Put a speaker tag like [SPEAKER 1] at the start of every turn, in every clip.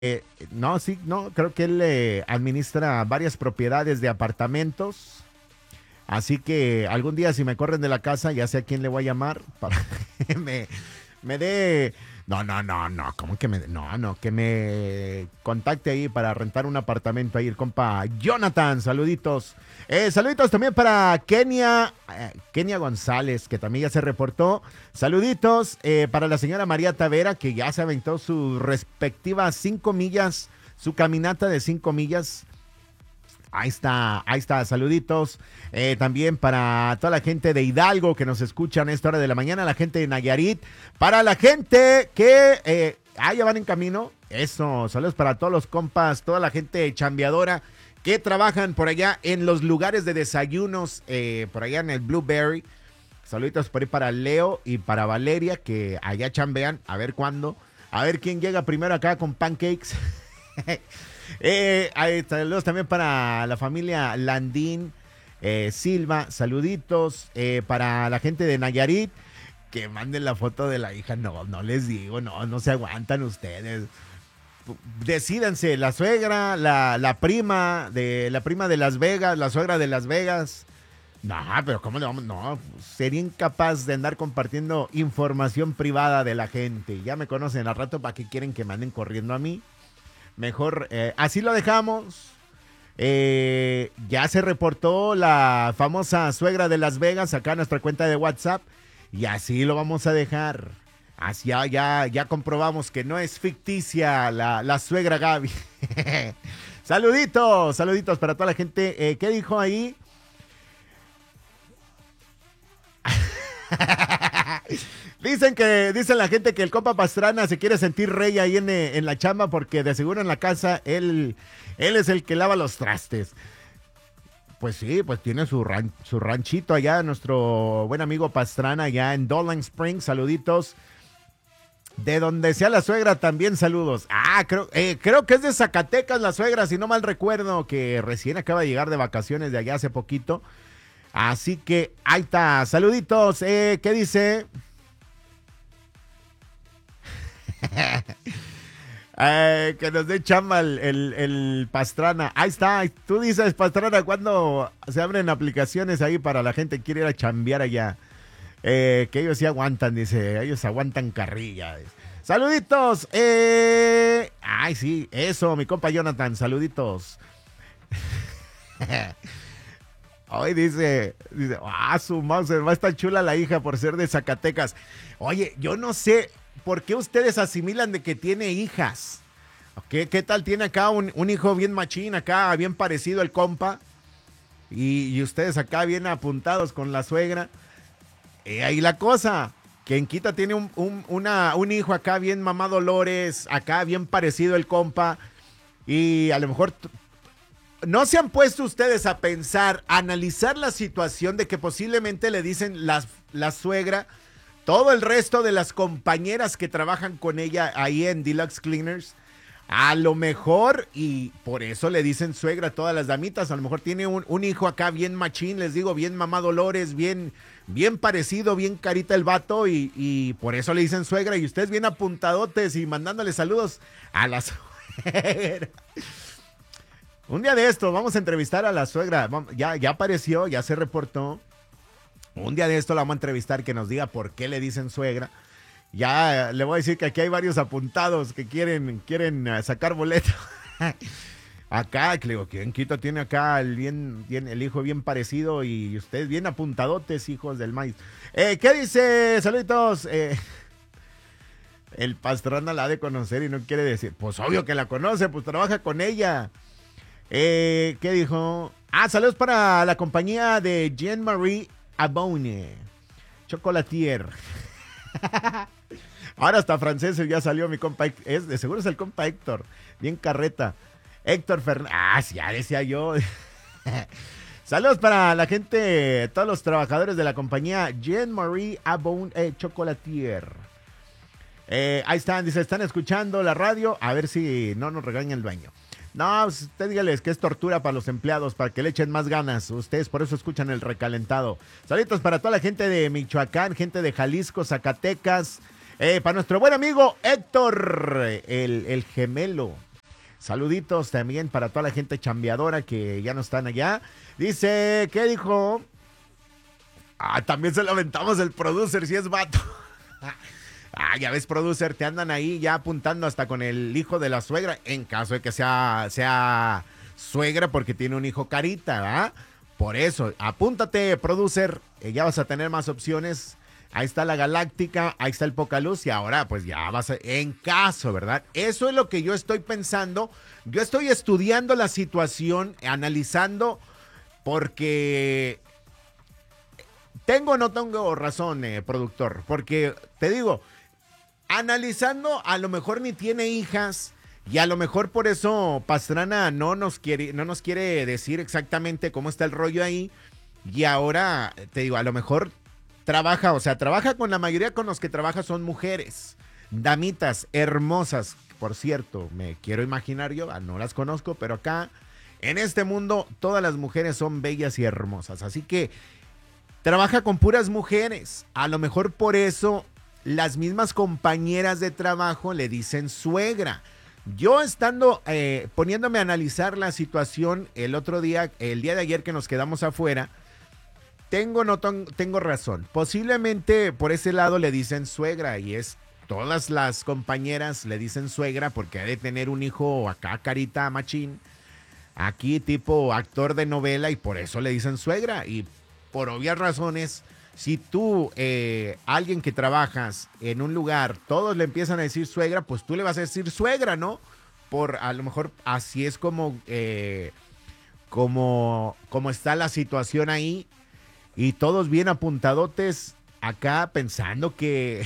[SPEAKER 1] no, sí, no, creo que él administra varias propiedades de apartamentos. Así que algún día si me corren de la casa, ya sé a quién le voy a llamar para que me dé... No, no, no, no, ¿cómo que me... No, no, que me contacte ahí para rentar un apartamento ahí, el compa Jonathan, saluditos. Saluditos también para Kenia González, que también ya se reportó. Saluditos para la señora María Tavera, que ya se aventó sus respectivas 5 millas, su caminata de 5 millas. Ahí está, saluditos. También para toda la gente de Hidalgo que nos escuchan a esta hora de la mañana, la gente de Nayarit, para la gente que ya van en camino. Eso, saludos para todos los compas, toda la gente chambeadora que trabajan por allá en los lugares de desayunos, por allá en el Blueberry. Saluditos por ahí para Leo y para Valeria, que allá chambean, a ver cuándo. A ver quién llega primero acá con pancakes. Saludos también para la familia Landín Silva, saluditos para la gente de Nayarit, que manden la foto de la hija. No, no les digo, no, no se aguantan ustedes. Decídanse, la suegra, la prima de Las Vegas, la suegra de Las Vegas. No, pero ¿cómo le vamos? No, sería incapaz de andar compartiendo información privada de la gente. Ya me conocen al rato, ¿para qué quieren que me anden corriendo a mí? Mejor, así lo dejamos. Ya se reportó la famosa suegra de Las Vegas acá en nuestra cuenta de WhatsApp. Y así lo vamos a dejar. Así ya comprobamos que no es ficticia la suegra Gaby. Saluditos, saluditos para toda la gente. ¿Qué dijo ahí? Dicen la gente que el compa Pastrana se quiere sentir rey ahí en la chamba porque de seguro en la casa él es el que lava los trastes. Pues sí, pues tiene su ranchito allá, nuestro buen amigo Pastrana allá en Dolan Springs, saluditos. De donde sea la suegra también saludos. Creo que es de Zacatecas la suegra, si no mal recuerdo, que recién acaba de llegar de vacaciones de allá hace poquito. Así que ahí está, saluditos. ¿Qué dice? Que nos dé chamba el Pastrana. Ahí está, tú dices, Pastrana, ¿cuándo se abren aplicaciones ahí para la gente que quiere ir a chambear allá? Que ellos sí aguantan, dice, ellos aguantan carrilla. Saluditos. Ay, sí, eso, mi compa Jonathan, saluditos. Hoy dice, su mouse, va a estar chula la hija por ser de Zacatecas. Oye, yo no sé por qué ustedes asimilan de que tiene hijas. ¿Qué tal tiene acá un hijo bien machín, acá bien parecido al compa? Y ustedes acá bien apuntados con la suegra. Ahí la cosa, que en Quita tiene un hijo acá bien mamá Dolores, acá bien parecido el compa. Y a lo mejor... ¿No se han puesto ustedes a pensar, a analizar la situación de que posiblemente le dicen la suegra, todo el resto de las compañeras que trabajan con ella ahí en Deluxe Cleaners? A lo mejor, y por eso le dicen suegra a todas las damitas, a lo mejor tiene un hijo acá bien machín, les digo, bien mamá Dolores, bien parecido, bien carita el vato, y por eso le dicen suegra, y ustedes bien apuntadotes y mandándole saludos a la suegra. Un día de esto vamos a entrevistar a la suegra. Ya apareció, ya se reportó. Un día de esto la vamos a entrevistar, que nos diga por qué le dicen suegra. Ya le voy a decir que aquí hay varios apuntados que quieren sacar boleto. Acá, que le digo, que en Quito tiene acá el hijo bien parecido y ustedes bien apuntadotes, hijos del maíz. ¿Qué dice? Saluditos. El Pastrana la ha de conocer y no quiere decir. Pues obvio que la conoce, pues trabaja con ella. ¿Qué dijo? Saludos para la compañía de Jean-Marie Abone, Chocolatier. Ahora hasta francés ya salió mi compa. De seguro es el compa Héctor. Bien carreta. Héctor Fernández. Sí, ya decía yo. Saludos para la gente, todos los trabajadores de la compañía Jean-Marie Abone Chocolatier. Ahí están, dice, están escuchando la radio. A ver si no nos regaña el dueño. No, usted dígales que es tortura para los empleados, para que le echen más ganas. Ustedes por eso escuchan el recalentado. Saludos para toda la gente de Michoacán, gente de Jalisco, Zacatecas. Para nuestro buen amigo Héctor, el gemelo. Saluditos también para toda la gente chambeadora que ya no están allá. Dice, ¿qué dijo? También se lo aventamos el producer, si es vato. Ya ves, producer, te andan ahí ya apuntando hasta con el hijo de la suegra, en caso de que sea suegra porque tiene un hijo carita, ¿verdad? Por eso, apúntate, producer, ya vas a tener más opciones. Ahí está la Galáctica, ahí está el Pocaluz y ahora pues ya vas en caso, ¿verdad? Eso es lo que yo estoy pensando. Yo estoy estudiando la situación, analizando, porque tengo o no tengo razón, productor, porque te digo, analizando, a lo mejor ni tiene hijas y a lo mejor por eso Pastrana no nos quiere decir exactamente cómo está el rollo ahí. Y ahora, te digo, a lo mejor trabaja con la mayoría con los que trabaja son mujeres, damitas hermosas. Por cierto, me quiero imaginar yo, no las conozco, pero acá en este mundo todas las mujeres son bellas y hermosas. Así que trabaja con puras mujeres. A lo mejor por eso las mismas compañeras de trabajo le dicen suegra. Yo estando poniéndome a analizar la situación el día de ayer que nos quedamos afuera, tengo razón. Posiblemente por ese lado le dicen suegra y todas las compañeras le dicen suegra porque ha de tener un hijo acá carita machín, aquí tipo actor de novela y por eso le dicen suegra. Y por obvias razones, si tú, alguien que trabajas en un lugar, todos le empiezan a decir suegra, pues tú le vas a decir suegra, ¿no? A lo mejor así es como está la situación ahí. Y todos bien apuntadotes acá pensando que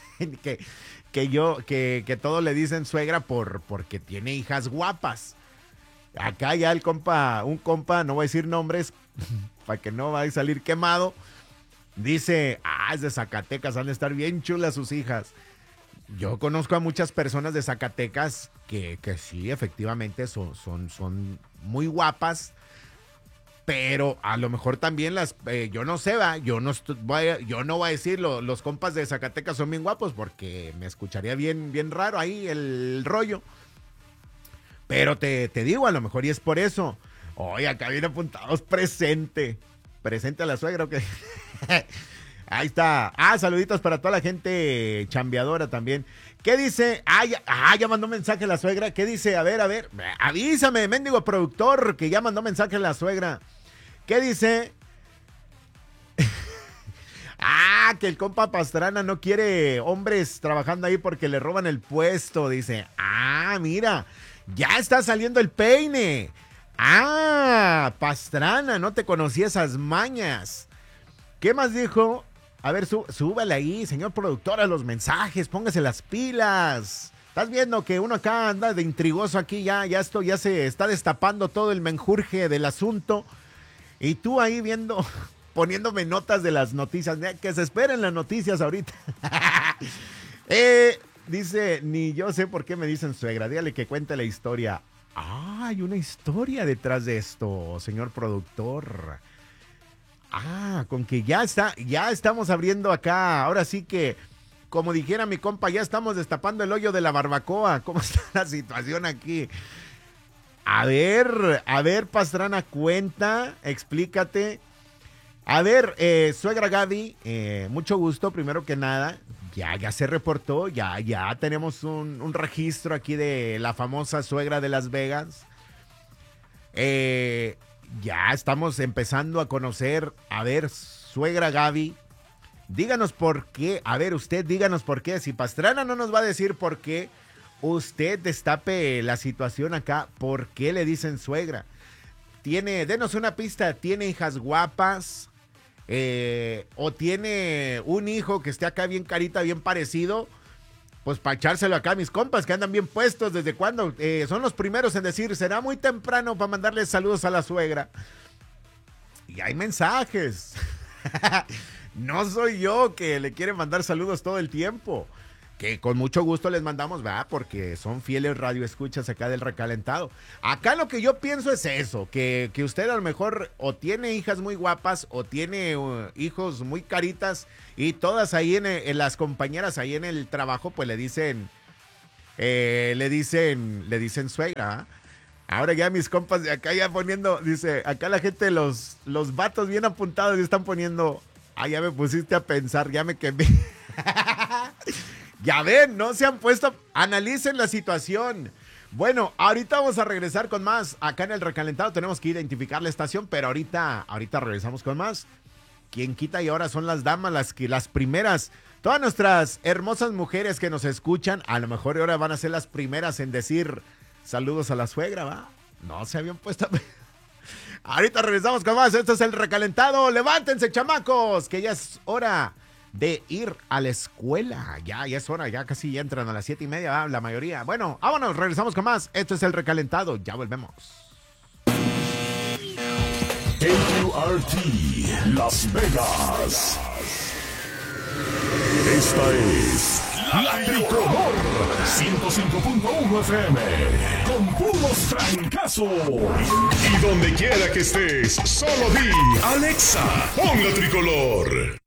[SPEAKER 1] todos le dicen suegra porque tiene hijas guapas. Acá ya un compa, no voy a decir nombres para que no vaya a salir quemado, dice, es de Zacatecas, han de estar bien chulas sus hijas. Yo conozco a muchas personas de Zacatecas que sí, efectivamente son muy guapas. Pero a lo mejor también yo no sé, yo no voy a decir los compas de Zacatecas son bien guapos porque me escucharía bien raro ahí el rollo. Pero te digo, a lo mejor y es por eso. Oye, acá viene apuntados presente a la suegra, ¿ok? Ahí está. Saluditos para toda la gente chambeadora también. ¿Qué dice? Ya mandó mensaje la suegra. ¿Qué dice? A ver. Avísame, mendigo productor, que ya mandó mensaje la suegra. ¿Qué dice? Que el compa Pastrana no quiere hombres trabajando ahí porque le roban el puesto. Dice, mira, ya está saliendo el peine. Pastrana, no te conocía esas mañas. ¿Qué más dijo? A ver, súbale ahí, señor productor, a los mensajes, póngase las pilas. Estás viendo que uno acá anda de intrigoso aquí, ya esto ya se está destapando todo el menjurje del asunto. Y tú ahí poniéndome notas de las noticias, que se esperen las noticias ahorita. Dice, ni yo sé por qué me dicen suegra, dígale que cuente la historia. Hay una historia detrás de esto, señor productor. Con que ya estamos abriendo acá, ahora sí que, como dijera mi compa, ya estamos destapando el hoyo de la barbacoa. ¿Cómo está la situación aquí? A ver, Pastrana, cuenta, explícate. A ver, suegra Gaby, mucho gusto, primero que nada. Ya se reportó, ya tenemos un registro aquí de la famosa suegra de Las Vegas. Ya estamos empezando a conocer. A ver, suegra Gaby, díganos por qué. A ver, usted díganos por qué. Si Pastrana no nos va a decir por qué, usted destape la situación acá. ¿Por qué le dicen suegra? Denos una pista. ¿Tiene hijas guapas? ¿O tiene un hijo que esté acá bien carita, bien parecido? Pues para echárselo acá a mis compas que andan bien puestos. ¿Desde cuándo? Son los primeros en decir, será muy temprano para mandarles saludos a la suegra. Y hay mensajes. No soy yo que le quiere mandar saludos todo el tiempo. Que con mucho gusto les mandamos, ¿verdad? Porque son fieles radioescuchas acá del recalentado. Acá lo que yo pienso es eso, que usted a lo mejor o tiene hijas muy guapas o tiene hijos muy caritas y todas ahí en las compañeras ahí en el trabajo pues le dicen le dicen suegra. ¿Ah? Ahora ya mis compas de acá ya poniendo, dice, acá la gente, los vatos bien apuntados y están poniendo, ya me pusiste a pensar, ya me quemé. Ya ven, no se han puesto, analicen la situación. Bueno, ahorita vamos a regresar con más. Acá en el recalentado tenemos que identificar la estación, pero ahorita regresamos con más. ¿Quién quita? Y ahora son las damas las primeras. Todas nuestras hermosas mujeres que nos escuchan, a lo mejor ahora van a ser las primeras en decir saludos a la suegra, ¿va? No se habían puesto. Ahorita regresamos con más. Esto es el recalentado. Levántense, chamacos, que ya es hora de ir a la escuela. Ya es hora, ya casi ya entran a las 7:30, ¿va? La mayoría. Bueno, vámonos, regresamos con más. Esto es el recalentado. Ya volvemos.
[SPEAKER 2] KQRT Las Vegas. Esta es La Tricolor 105.1 FM con puros trancazos. Y donde quiera que estés, solo di Alexa, pon La Tricolor.